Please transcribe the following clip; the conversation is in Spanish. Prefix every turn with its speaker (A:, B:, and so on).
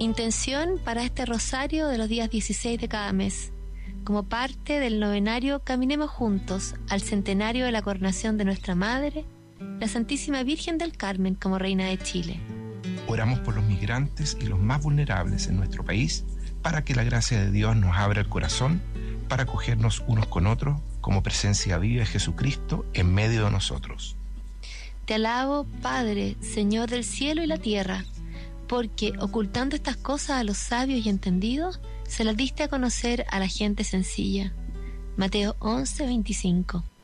A: Intención para este rosario de los días 16 de cada mes. Como parte del novenario, caminemos juntos al centenario de la coronación de nuestra Madre, la Santísima Virgen del Carmen, como Reina de Chile.
B: Oramos por los migrantes y los más vulnerables en nuestro país, para que la gracia de Dios nos abra el corazón, para acogernos unos con otros como presencia viva de Jesucristo en medio de nosotros.
A: Te alabo, Padre, Señor del cielo y la tierra, porque ocultando estas cosas a los sabios y entendidos, se las diste a conocer a la gente sencilla. Mateo 11:25.